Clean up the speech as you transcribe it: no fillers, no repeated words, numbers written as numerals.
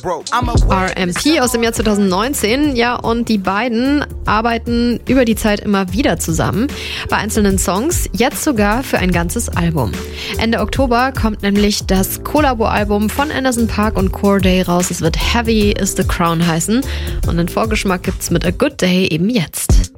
RMP aus dem Jahr 2019, ja, und die beiden arbeiten über die Zeit immer wieder zusammen. Bei einzelnen Songs, jetzt sogar für ein ganzes Album. Ende Oktober kommt nämlich das Collabo-Album von Anderson .Paak und Cordae raus. Es wird Heavy is the Crown heißen und einen Vorgeschmack gibt's mit A Good Day eben jetzt.